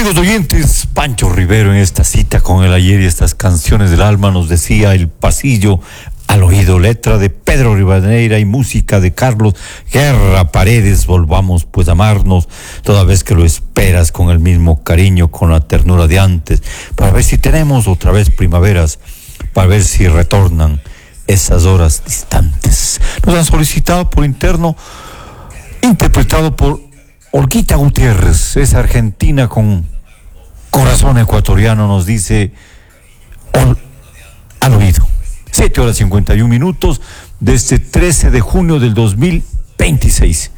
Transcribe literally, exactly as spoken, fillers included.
Amigos oyentes, Pancho Rivero en esta cita con el ayer y estas canciones del alma nos decía el pasillo al oído, letra de Pedro Rivadeneira y música de Carlos Guerra Paredes. Volvamos pues a amarnos toda vez que lo esperas con el mismo cariño, con la ternura de antes, para ver si tenemos otra vez primaveras, para ver si retornan esas horas distantes. Nos han solicitado por interno, interpretado por Olguita Gutiérrez, es argentina con corazón ecuatoriano, nos dice ol, al oído. Siete horas cincuenta y un minutos de este trece de junio del dos mil veintiséis.